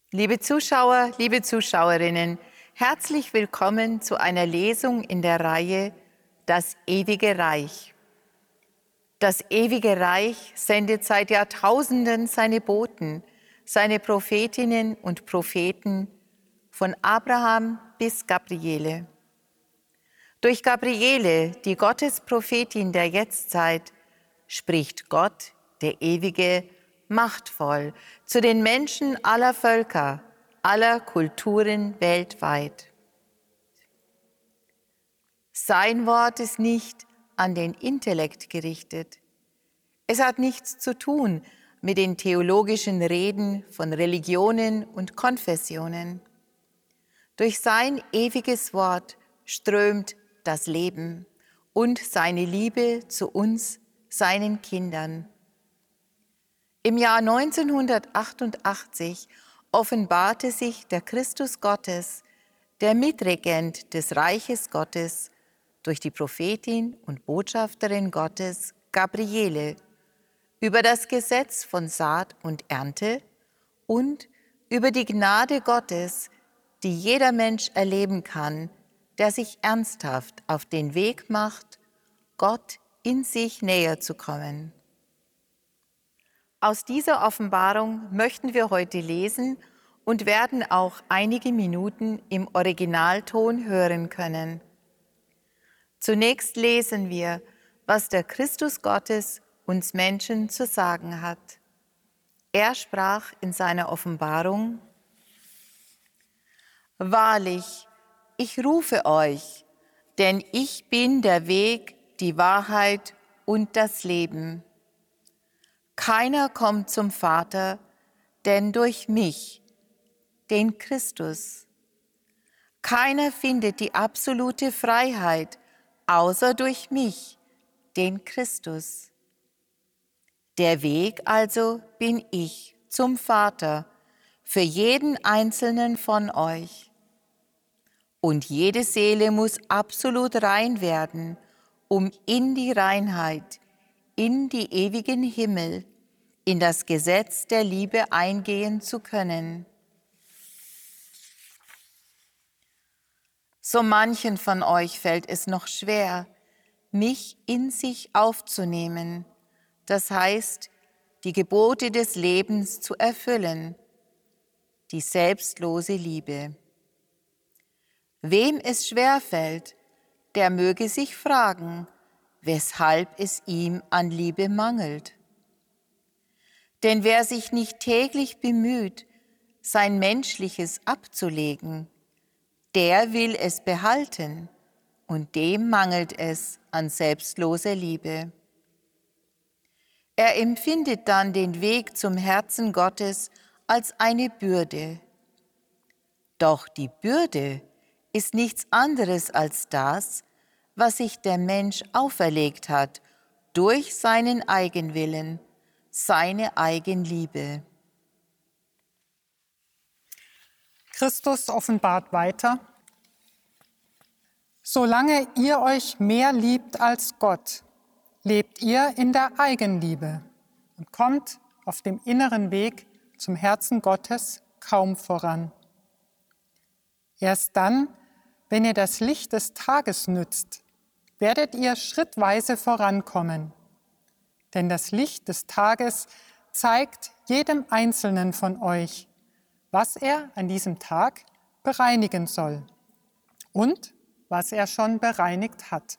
Liebe Zuschauer, liebe Zuschauerinnen, herzlich willkommen zu einer Lesung in der Reihe Das ewige Reich. Das ewige Reich sendet seit Jahrtausenden seine Boten, seine Prophetinnen und Propheten, von Abraham bis Gabriele. Durch Gabriele, die Gottesprophetin der Jetztzeit, spricht Gott, der Ewige, machtvoll zu den Menschen aller Völker, aller Kulturen weltweit. Sein Wort ist nicht an den Intellekt gerichtet. Es hat nichts zu tun mit den theologischen Reden von Religionen und Konfessionen. Durch sein ewiges Wort strömt das Leben und seine Liebe zu uns, seinen Kindern. Im Jahr 1988 offenbarte sich der Christus Gottes, der Mitregent des Reiches Gottes, durch die Prophetin und Botschafterin Gottes Gabriele über das Gesetz von Saat und Ernte und über die Gnade Gottes, die jeder Mensch erleben kann, der sich ernsthaft auf den Weg macht, Gott in sich näher zu kommen. Aus dieser Offenbarung möchten wir heute lesen und werden auch einige Minuten im Originalton hören können. Zunächst lesen wir, was der Christus Gottes uns Menschen zu sagen hat. Er sprach in seiner Offenbarung: Wahrlich, ich rufe euch, denn ich bin der Weg, die Wahrheit und das Leben. Keiner kommt zum Vater, denn durch mich, den Christus. Keiner findet die absolute Freiheit, außer durch mich, den Christus. Der Weg also bin ich zum Vater, für jeden einzelnen von euch. Und jede Seele muss absolut rein werden, um in die Reinheit, in die ewigen Himmel, in das Gesetz der Liebe eingehen zu können. So manchen von euch fällt es noch schwer, mich in sich aufzunehmen, das heißt, die Gebote des Lebens zu erfüllen, die selbstlose Liebe. Wem es schwerfällt, der möge sich fragen, weshalb es ihm an Liebe mangelt. Denn wer sich nicht täglich bemüht, sein Menschliches abzulegen, der will es behalten und dem mangelt es an selbstloser Liebe. Er empfindet dann den Weg zum Herzen Gottes als eine Bürde. Doch die Bürde ist nichts anderes als das, was sich der Mensch auferlegt hat durch seinen Eigenwillen, seine Eigenliebe. Christus offenbart weiter: Solange ihr euch mehr liebt als Gott, lebt ihr in der Eigenliebe und kommt auf dem inneren Weg zum Herzen Gottes kaum voran. Erst dann, wenn ihr das Licht des Tages nützt, werdet ihr schrittweise vorankommen. Denn das Licht des Tages zeigt jedem Einzelnen von euch, was er an diesem Tag bereinigen soll und was er schon bereinigt hat.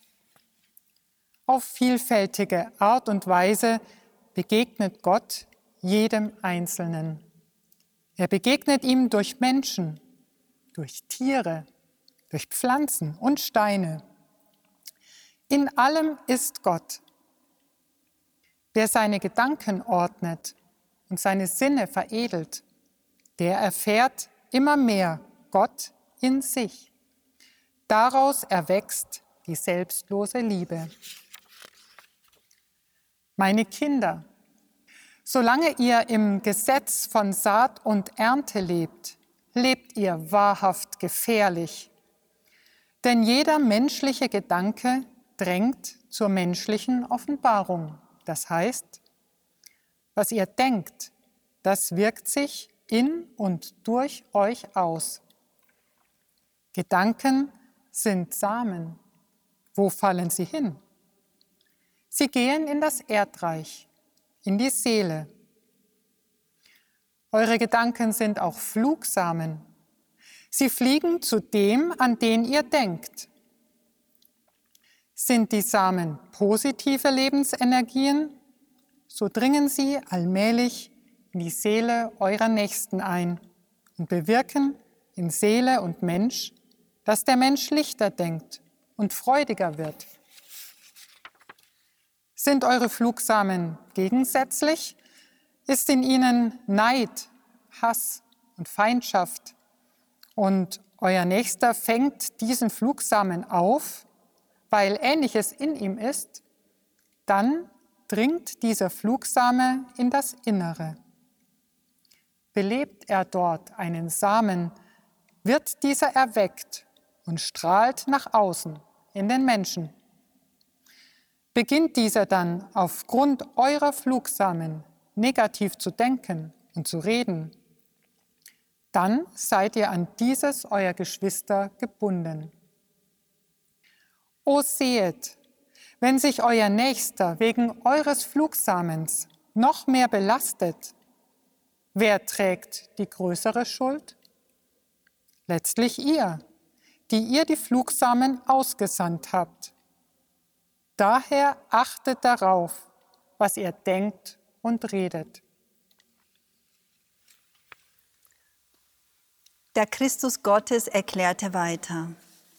Auf vielfältige Art und Weise begegnet Gott jedem Einzelnen. Er begegnet ihm durch Menschen, durch Tiere, durch Pflanzen und Steine. In allem ist Gott. Wer seine Gedanken ordnet und seine Sinne veredelt, der erfährt immer mehr Gott in sich. Daraus erwächst die selbstlose Liebe. Meine Kinder, solange ihr im Gesetz von Saat und Ernte lebt, lebt ihr wahrhaft gefährlich. Denn jeder menschliche Gedanke drängt zur menschlichen Offenbarung. Das heißt, was ihr denkt, das wirkt sich in und durch euch aus. Gedanken sind Samen. Wo fallen sie hin? Sie gehen in das Erdreich, in die Seele. Eure Gedanken sind auch Flugsamen. Sie fliegen zu dem, an den ihr denkt. Sind die Samen positive Lebensenergien, so dringen sie allmählich in die Seele eurer Nächsten ein und bewirken in Seele und Mensch, dass der Mensch lichter denkt und freudiger wird. Sind eure Flugsamen gegensätzlich, ist in ihnen Neid, Hass und Feindschaft und euer Nächster fängt diesen Flugsamen auf, weil Ähnliches in ihm ist, dann dringt dieser Flugsame in das Innere. Belebt er dort einen Samen, wird dieser erweckt und strahlt nach außen in den Menschen. Beginnt dieser dann aufgrund eurer Flugsamen negativ zu denken und zu reden, dann seid ihr an dieses euer Geschwister gebunden. O sehet, wenn sich euer Nächster wegen eures Flugsamens noch mehr belastet, wer trägt die größere Schuld? Letztlich ihr, die ihr die Flugsamen ausgesandt habt. Daher achtet darauf, was ihr denkt und redet. Der Christus Gottes erklärte weiter: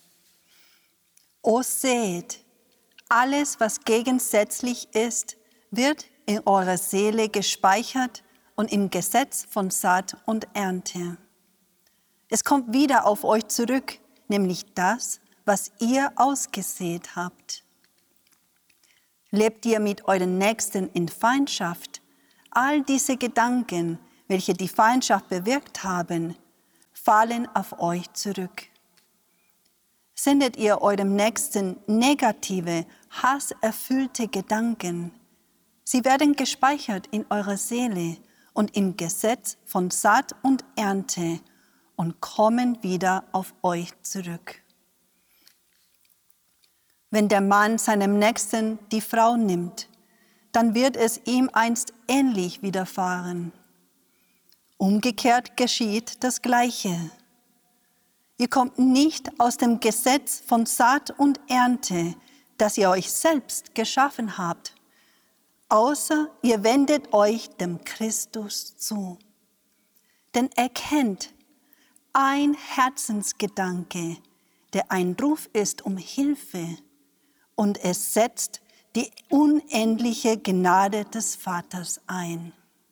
O seht, alles, was gegensätzlich ist, wird in eurer Seele gespeichert und im Gesetz von Saat und Ernte. Es kommt wieder auf euch zurück, nämlich das, was ihr ausgesät habt. Lebt ihr mit euren Nächsten in Feindschaft, all diese Gedanken, welche die Feindschaft bewirkt haben, fallen auf euch zurück. Sendet ihr eurem Nächsten negative, hasserfüllte Gedanken, sie werden gespeichert in eurer Seele und im Gesetz von Saat und Ernte und kommen wieder auf euch zurück. Wenn der Mann seinem Nächsten die Frau nimmt, dann wird es ihm einst ähnlich widerfahren. Umgekehrt geschieht das Gleiche. Ihr kommt nicht aus dem Gesetz von Saat und Ernte, das ihr euch selbst geschaffen habt, außer ihr wendet euch dem Christus zu. Denn erkennt, ein Herzensgedanke, der ein Ruf ist um Hilfe, und es setzt die unendliche Gnade des Vaters ein.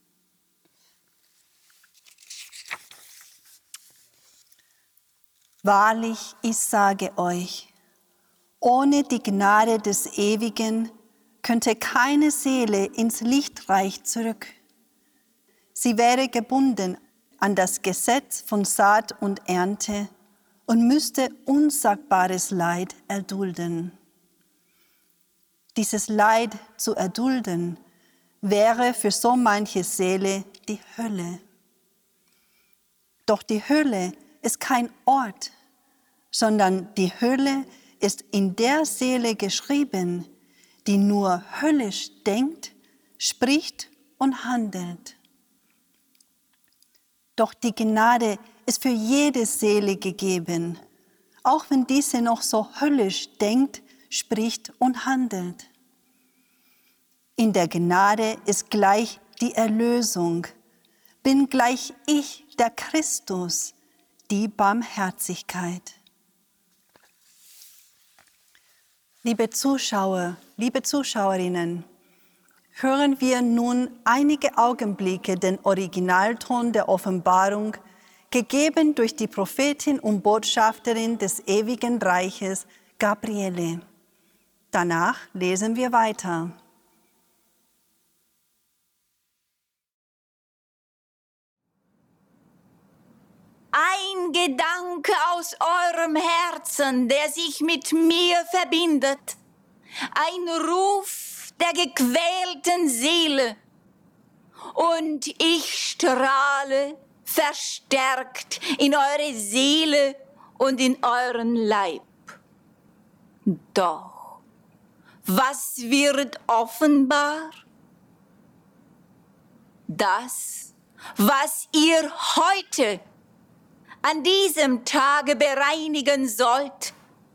Wahrlich, ich sage euch, ohne die Gnade des Ewigen könnte keine Seele ins Lichtreich zurück. Sie wäre gebunden an das Gesetz von Saat und Ernte und müsste unsagbares Leid erdulden. Dieses Leid zu erdulden, wäre für so manche Seele die Hölle. Doch die Hölle ist kein Ort, sondern die Hölle ist in der Seele geschrieben, die nur höllisch denkt, spricht und handelt. Doch die Gnade ist für jede Seele gegeben, auch wenn diese noch so höllisch denkt, spricht und handelt. In der Gnade ist gleich die Erlösung, bin gleich ich, der Christus, die Barmherzigkeit. Liebe Zuschauer, liebe Zuschauerinnen, hören wir nun einige Augenblicke den Originalton der Offenbarung, gegeben durch die Prophetin und Botschafterin des ewigen Reiches, Gabriele. Danach lesen wir weiter. Ein Gedanke aus eurem Herzen, der sich mit mir verbindet. Ein Ruf der gequälten Seele. Und ich strahle verstärkt in eure Seele und in euren Leib. Doch, was wird offenbar? Das, was ihr heute an diesem Tage bereinigen sollt.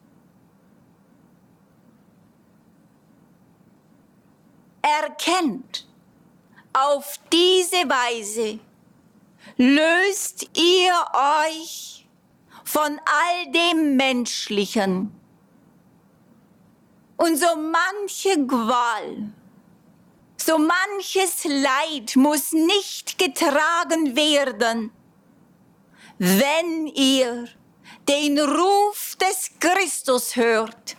Erkennt, auf diese Weise löst ihr euch von all dem Menschlichen. Und so manche Qual, so manches Leid muss nicht getragen werden, wenn ihr den Ruf des Christus hört.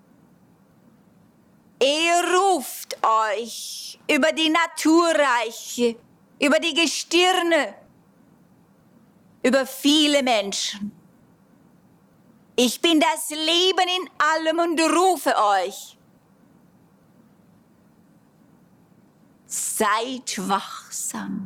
Er ruft euch über die Naturreiche, über die Gestirne, über viele Menschen. Ich bin das Leben in allem und rufe euch. Seid wachsam.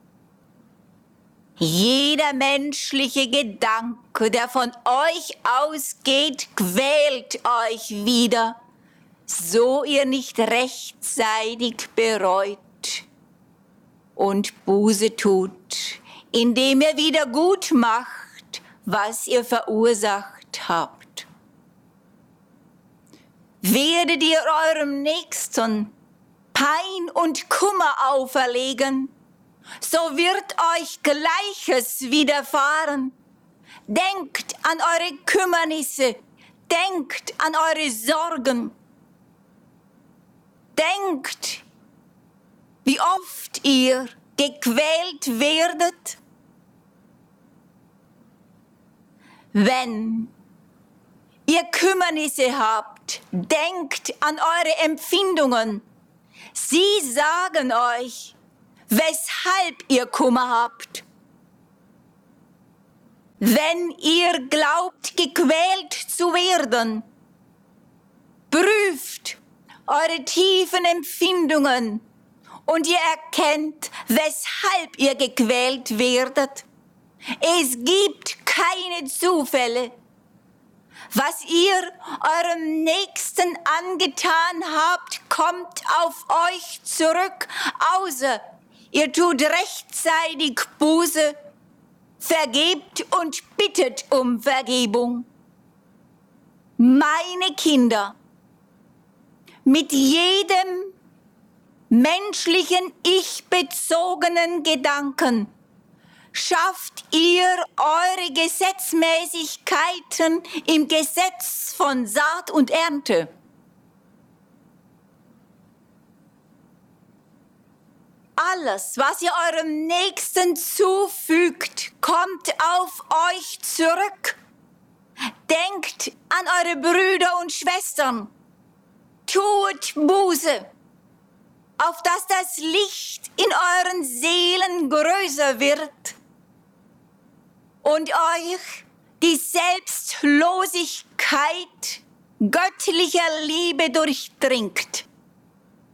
Jeder menschliche Gedanke, der von euch ausgeht, quält euch wieder, so ihr nicht rechtzeitig bereut und Buße tut, indem ihr wieder gut macht, was ihr verursacht habt. Werdet ihr eurem Nächsten Pein und Kummer auferlegen, so wird euch Gleiches widerfahren. Denkt an eure Kümmernisse, denkt an eure Sorgen. Denkt, wie oft ihr gequält werdet. Wenn ihr Kümmernisse habt, denkt an eure Empfindungen. Sie sagen euch, weshalb ihr Kummer habt. Wenn ihr glaubt, gequält zu werden, prüft eure tiefen Empfindungen und ihr erkennt, weshalb ihr gequält werdet. Es gibt keine Zufälle. Was ihr eurem Nächsten angetan habt, kommt auf euch zurück, außer ihr tut rechtzeitig Buße, vergebt und bittet um Vergebung. Meine Kinder, mit jedem menschlichen, ich-bezogenen Gedanken schafft ihr eure Gesetzmäßigkeiten im Gesetz von Saat und Ernte. Alles, was ihr eurem Nächsten zufügt, kommt auf euch zurück. Denkt an eure Brüder und Schwestern. Tut Buße, auf dass das Licht in euren Seelen größer wird und euch die Selbstlosigkeit göttlicher Liebe durchdringt.